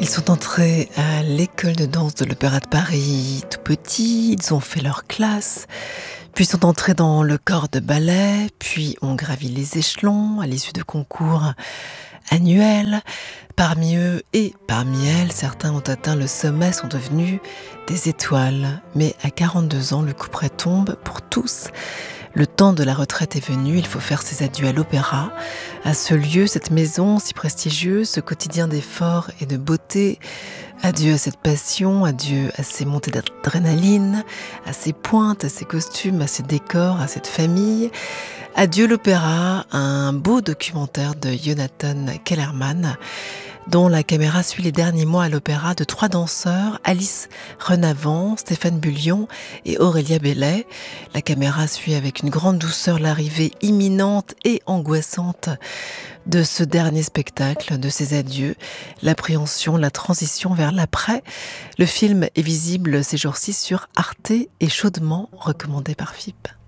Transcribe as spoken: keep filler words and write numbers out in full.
Ils sont entrés à l'école de danse de l'Opéra de Paris tout petits, ils ont fait leur classe, puis sont entrés dans le corps de ballet, puis ont gravi les échelons à l'issue de concours annuels. Parmi eux et parmi elles, certains ont atteint le sommet, sont devenus des étoiles. Mais à quarante-deux ans, le couperet tombe pour tous. Le temps de la retraite est venu, il faut faire ses adieux à l'opéra, à ce lieu, cette maison si prestigieuse, ce quotidien d'effort et de beauté. Adieu à cette passion, adieu à ces montées d'adrénaline, à ces pointes, à ces costumes, à ces décors, à cette famille. Adieu l'opéra, un beau documentaire de Jonathan Kellerman, dont la caméra suit les derniers mois à l'opéra de trois danseurs, Alice Renavant, Stéphane Bullion et Aurélia Bellet. La caméra suit avec une grande douceur l'arrivée imminente et angoissante de ce dernier spectacle, de ces adieux, l'appréhension, la transition vers l'après. Le film est visible ces jours-ci sur Arte et chaudement recommandé par F I P.